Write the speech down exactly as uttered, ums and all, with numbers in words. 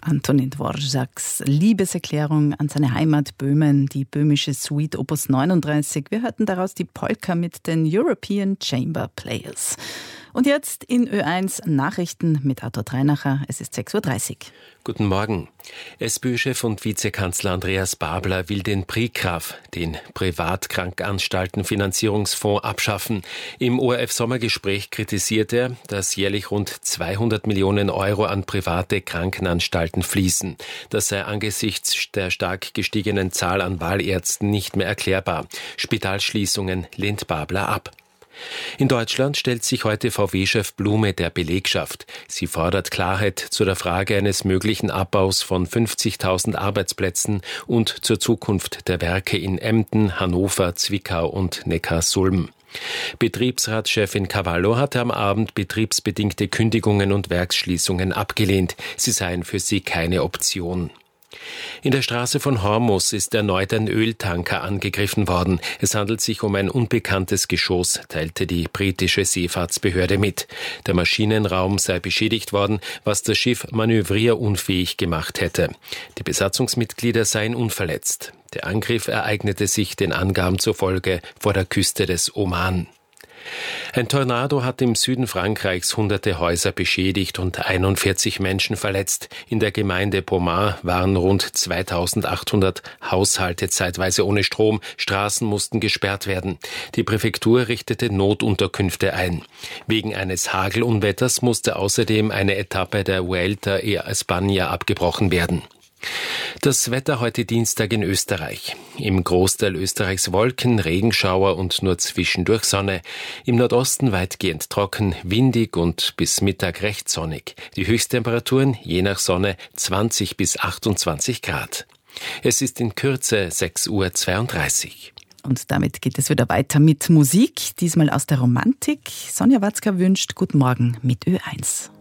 Antonin Dvořáks Liebeserklärung an seine Heimat Böhmen, die böhmische Suite Opus neununddreißig. Wir hörten daraus die Polka mit den European Chamber Players. Und jetzt in Ö eins Nachrichten mit Arthur Treinacher. Es ist sechs Uhr dreißig. Guten Morgen. SPÖ-Chef und Vizekanzler Andreas Babler will den PriKRAF, den Privatkrankenanstaltenfinanzierungsfonds, abschaffen. Im O R F-Sommergespräch kritisiert er, dass jährlich rund zweihundert Millionen Euro an private Krankenanstalten fließen. Das sei angesichts der stark gestiegenen Zahl an Wahlärzten nicht mehr erklärbar. Spitalschließungen lehnt Babler ab. In Deutschland stellt sich heute V W-Chef Blume der Belegschaft. Sie fordert Klarheit zu der Frage eines möglichen Abbaus von fünfzigtausend Arbeitsplätzen und zur Zukunft der Werke in Emden, Hannover, Zwickau und Neckarsulm. Betriebsratschefin Cavallo hatte am Abend betriebsbedingte Kündigungen und Werksschließungen abgelehnt. Sie seien für sie keine Option. In der Straße von Hormuz ist erneut ein Öltanker angegriffen worden. Es handelt sich um ein unbekanntes Geschoss, teilte die britische Seefahrtsbehörde mit. Der Maschinenraum sei beschädigt worden, was das Schiff manövrierunfähig gemacht hätte. Die Besatzungsmitglieder seien unverletzt. Der Angriff ereignete sich den Angaben zufolge vor der Küste des Oman. Ein Tornado hat im Süden Frankreichs hunderte Häuser beschädigt und einundvierzig Menschen verletzt. In der Gemeinde Pommard waren rund zweitausendachthundert Haushalte zeitweise ohne Strom. Straßen mussten gesperrt werden. Die Präfektur richtete Notunterkünfte ein. Wegen eines Hagelunwetters musste außerdem eine Etappe der Vuelta a España abgebrochen werden. Das Wetter heute Dienstag in Österreich. Im Großteil Österreichs Wolken, Regenschauer und nur zwischendurch Sonne. Im Nordosten weitgehend trocken, windig und bis Mittag recht sonnig. Die Höchsttemperaturen je nach Sonne zwanzig bis achtundzwanzig Grad. Es ist in Kürze sechs Uhr zweiunddreißig. Und damit geht es wieder weiter mit Musik, diesmal aus der Romantik. Sonja Watzka wünscht Guten Morgen mit Ö eins.